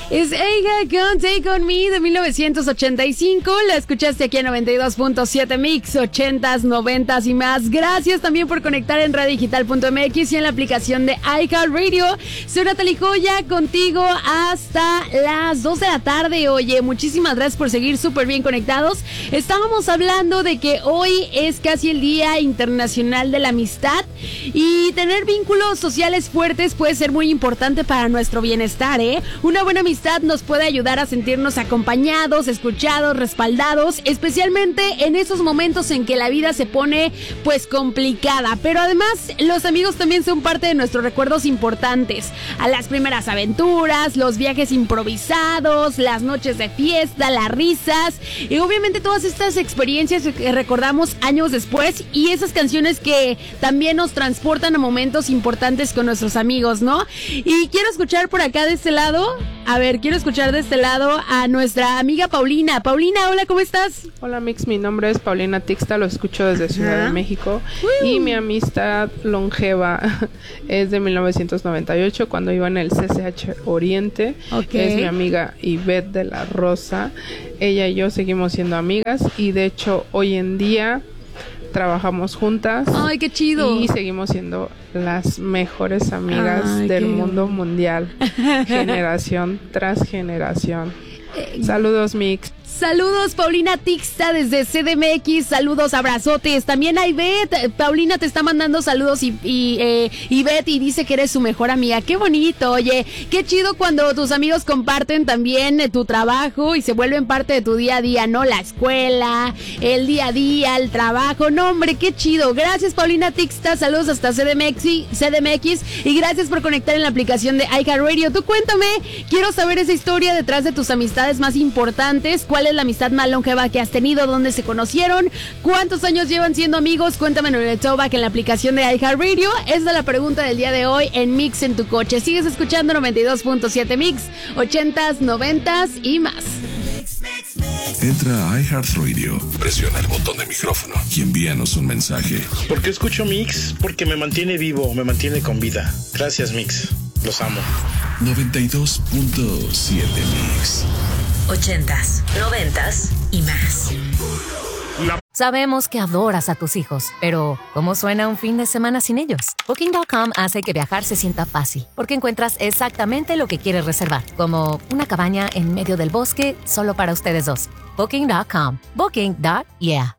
Es Eiga con Take On Me de 1985. La escuchaste aquí en 92.7 Mix, 80s, 90s y más. Gracias también por conectar en radiodigital.mx y en la aplicación de iHeartRadio. Soy Natalie Joya, contigo hasta las 2 de la tarde. Oye, muchísimas gracias por seguir súper bien conectados. Estábamos hablando de que hoy es casi el Día Internacional de la Amistad y tener vínculos sociales fuertes puede ser muy importante para nuestro bienestar, ¿eh? Una buena amistad nos puede ayudar a sentirnos acompañados, escuchados, respaldados, especialmente en esos momentos en que la vida se pone pues complicada. Pero además los amigos también son parte de nuestros recuerdos importantes. A las primeras aventuras, los viajes improvisados, las noches de fiesta, las risas y obviamente todas estas experiencias que recordamos años después y esas canciones que también nos transportan a momentos importantes con nuestros amigos, ¿no? Y quiero escuchar por acá de este lado, quiero escuchar de este lado a nuestra amiga Paulina. Paulina, hola, ¿cómo estás? Hola, Mix, mi nombre es Paulina Tixta, lo escucho desde Ciudad de México y mi amistad longeva es de 1998 cuando iba en el CCH Oriente. Es mi amiga Ivette de la Rosa. Ella y yo seguimos siendo amigas y de hecho hoy en día trabajamos juntas. ¡Ay, qué chido! Y seguimos siendo las mejores amigas del mundo mundial, generación tras generación. Saludos, Mix. Saludos, Paulina Tixta desde CDMX. Saludos, abrazotes. También a Ivette. Paulina te está mandando saludos y Ivette y dice que eres su mejor amiga. Qué bonito, oye. Qué chido cuando tus amigos comparten también tu trabajo y se vuelven parte de tu día a día, ¿no? La escuela, el día a día, el trabajo. No, hombre, qué chido. Gracias, Paulina Tixta. Saludos hasta CDMX y gracias por conectar en la aplicación de iHeartRadio. Tú cuéntame, quiero saber esa historia detrás de tus amistades más importantes. ¿Cuál es la amistad más longeva que has tenido? ¿Dónde se conocieron? ¿Cuántos años llevan siendo amigos? Cuéntamelo en el Throwback en la aplicación de iHeartRadio. Esa es la pregunta del día de hoy en Mix en tu coche. Sigues escuchando 92.7 Mix, 80s, 90s y más. Entra a iHeartRadio, presiona el botón de micrófono y envíanos un mensaje. ¿Por qué escucho Mix? Porque me mantiene vivo, me mantiene con vida. Gracias, Mix. Los amo. 92.7 Mix. 80s, 90s y más. Sabemos que adoras a tus hijos, pero ¿cómo suena un fin de semana sin ellos? Booking.com hace que viajar se sienta fácil, porque encuentras exactamente lo que quieres reservar, como una cabaña en medio del bosque solo para ustedes dos. Booking.com. Booking.yeah.